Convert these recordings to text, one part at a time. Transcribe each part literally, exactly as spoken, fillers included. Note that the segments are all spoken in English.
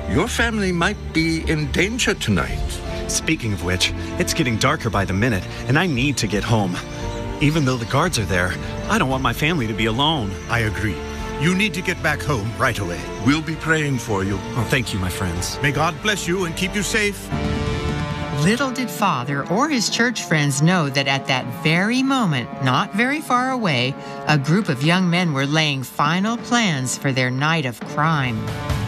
your family might be in danger tonight. Speaking of which, it's getting darker by the minute, and I need to get home. Even though the guards are there, I don't want my family to be alone. I agree. You need to get back home right away. We'll be praying for you. Oh, thank you, my friends. May God bless you and keep you safe. Little did Father or his church friends know that at that very moment, not very far away, a group of young men were laying final plans for their night of crime.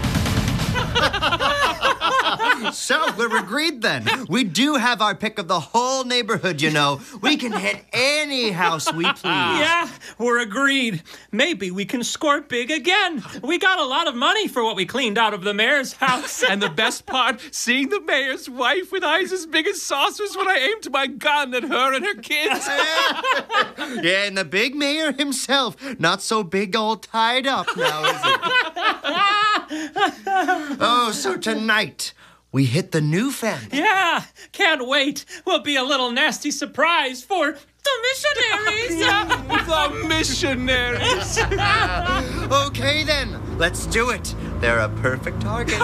So, we're agreed then. We do have our pick of the whole neighborhood, you know. We can hit any house we please. Yeah, we're agreed. Maybe we can score big again. We got a lot of money for what we cleaned out of the mayor's house. And the best part, seeing the mayor's wife with eyes as big as saucers when I aimed my gun at her and her kids. Yeah, and the big mayor himself. Not so big all tied up now, is he? Oh, so tonight, we hit the new family. Yeah, can't wait. We'll be a little nasty surprise for the missionaries. The missionaries. Okay, then. Let's do it. They're a perfect target.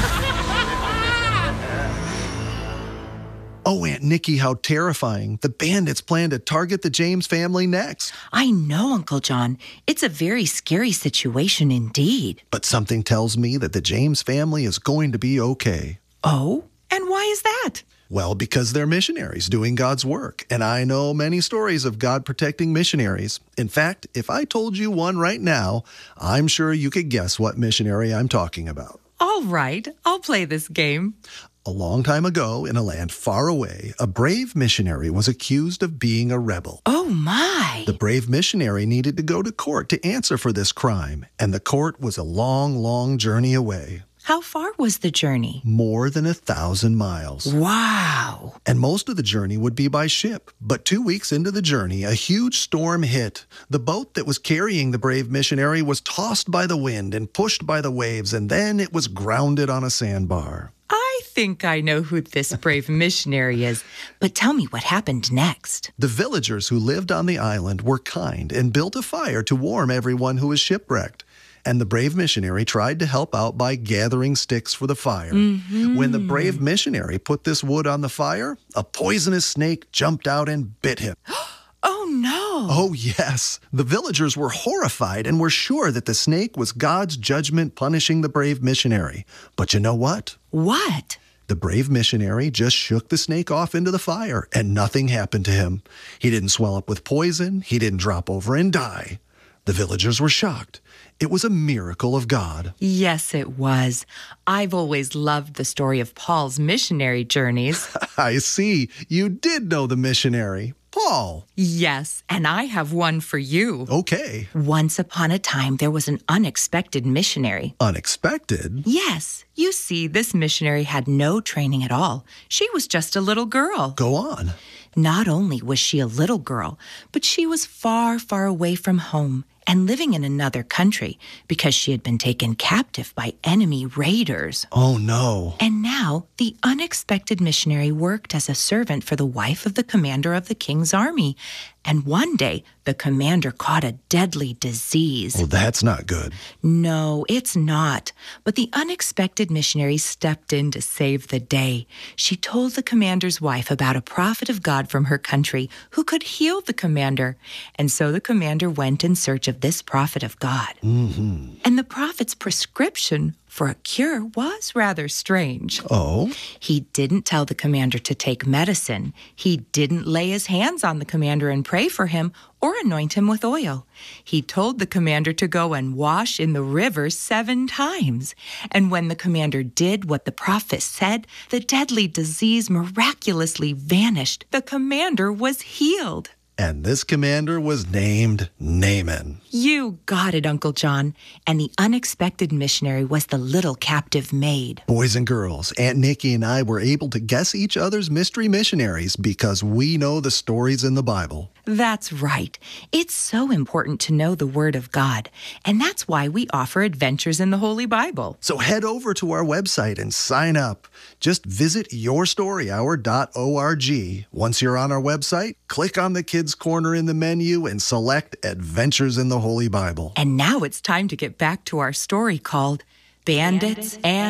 Oh, Aunt Nikki, how terrifying. The bandits plan to target the James family next. I know, Uncle John. It's a very scary situation indeed. But something tells me that the James family is going to be okay. Oh? And why is that? Well, because they're missionaries doing God's work. And I know many stories of God protecting missionaries. In fact, if I told you one right now, I'm sure you could guess what missionary I'm talking about. All right, I'll play this game. A long time ago, in a land far away, a brave missionary was accused of being a rebel. Oh, my. The brave missionary needed to go to court to answer for this crime, and the court was a long, long journey away. How far was the journey? More than a thousand miles. Wow. And most of the journey would be by ship. But two weeks into the journey, a huge storm hit. The boat that was carrying the brave missionary was tossed by the wind and pushed by the waves, and then it was grounded on a sandbar. I think I know who this brave missionary is, but tell me what happened next. The villagers who lived on the island were kind and built a fire to warm everyone who was shipwrecked. And the brave missionary tried to help out by gathering sticks for the fire. Mm-hmm. When the brave missionary put this wood on the fire, a poisonous snake jumped out and bit him. Oh, no. Oh, yes. The villagers were horrified and were sure that the snake was God's judgment punishing the brave missionary. But you know what? What? The brave missionary just shook the snake off into the fire, and nothing happened to him. He didn't swell up with poison. He didn't drop over and die. The villagers were shocked. It was a miracle of God. Yes, it was. I've always loved the story of Paul's missionary journeys. I see. You did know the missionary. Paul. Yes, and I have one for you. Okay. Once upon a time, there was an unexpected missionary. Unexpected? Yes. You see, this missionary had no training at all. She was just a little girl. Go on. Not only was she a little girl, but she was far, far away from home and living in another country because she had been taken captive by enemy raiders. Oh, no. And now the unexpected missionary worked as a servant for the wife of the commander of the king's army. And one day, the commander caught a deadly disease. Well, that's not good. No, it's not. But the unexpected missionary stepped in to save the day. She told the commander's wife about a prophet of God from her country who could heal the commander. And so the commander went in search of this prophet of God. Mm-hmm. And the prophet's prescription for a cure was rather strange. Oh? He didn't tell the commander to take medicine. He didn't lay his hands on the commander and pray for him or anoint him with oil. He told the commander to go and wash in the river seven times. And when the commander did what the prophet said, the deadly disease miraculously vanished. The commander was healed. And this commander was named Naaman. You got it, Uncle John. And the unexpected missionary was the little captive maid. Boys and girls, Aunt Nikki and I were able to guess each other's mystery missionaries because we know the stories in the Bible. That's right. It's so important to know the Word of God. And that's why we offer Adventures in the Holy Bible. So head over to our website and sign up. Just visit your story hour dot org. Once you're on our website, click on the Kids Corner in the menu and select Adventures in the Holy Bible. And now it's time to get back to our story called Bandits and